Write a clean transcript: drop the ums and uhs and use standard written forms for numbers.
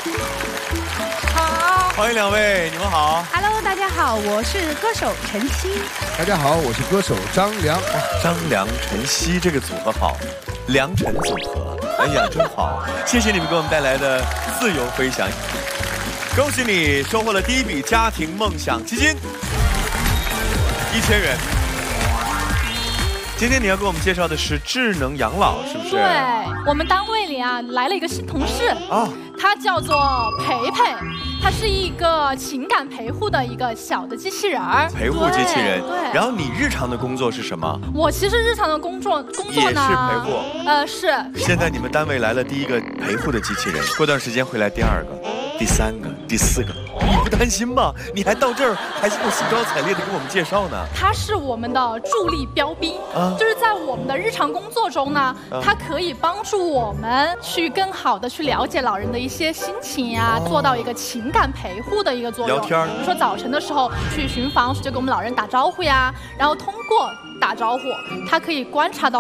好， 欢迎两位，你们好。 Hello， 大家好，我是歌手陈曦。 大家好，我是歌手张良。 张良、陈曦这个组合好，良辰组合，哎呀，真好！谢谢你们给我们带来的自由飞翔，恭喜你收获了第一笔家庭梦想基金1000元。今天你要给我们介绍的是智能养老，是不是？ 对，我们单位里啊来了一个新同事，他叫做培培，他是一个情感陪护的一个小的机器人儿， 陪护机器人。 对。 然后你日常的工作是什么？ 我其实日常的工作也是呢， 陪护。 是。 现在你们单位来了第一个陪护的机器人，过段时间会来第2个、第3个、第4个。你不担心吗？你还到这儿还是兴高采烈的给我们介绍呢？ 它是我们的助力标兵，就是在我们的日常工作中呢，它可以帮助我们去更好的去了解老人的一些心情呀，做到一个情感陪护的一个作用。 聊天， 比如说早晨的时候去巡房，就跟我们老人打招呼呀，然后通过打招呼，它可以观察到